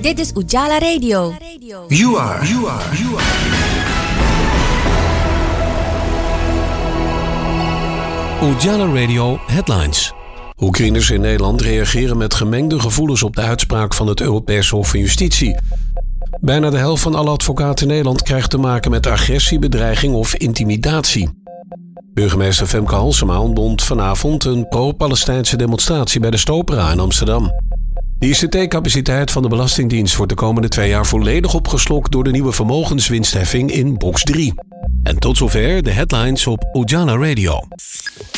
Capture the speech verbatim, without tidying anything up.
Dit is Ujala Radio. You are, you are, you are. Ujala Radio Headlines. Oekraïners in Nederland reageren met gemengde gevoelens op de uitspraak van het Europese Hof van Justitie. Bijna de helft van alle advocaten in Nederland krijgt te maken met agressie, bedreiging of intimidatie. Burgemeester Femke Halsema ontbond vanavond een pro-Palestijnse demonstratie bij de Stopera in Amsterdam. De I C T-capaciteit van de Belastingdienst wordt de komende twee jaar volledig opgeslokt door de nieuwe vermogenswinstheffing in box drie. En tot zover de headlines op Ujala Radio.